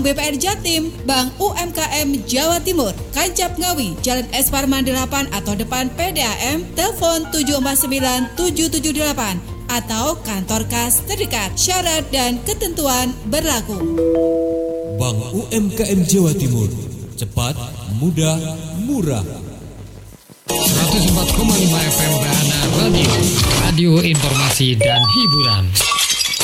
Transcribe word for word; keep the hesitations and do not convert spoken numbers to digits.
Bank B P R Jatim, Bank U M K M Jawa Timur, Kancap Ngawi, Jalan S Parman delapan atau depan P D A M, telepon tujuh empat sembilan tujuh tujuh delapan atau kantor kas terdekat. Syarat dan ketentuan berlaku. Bank U M K M Jawa Timur, cepat, mudah, murah. seratus empat koma lima F M Bahana Radio, radio informasi dan hiburan.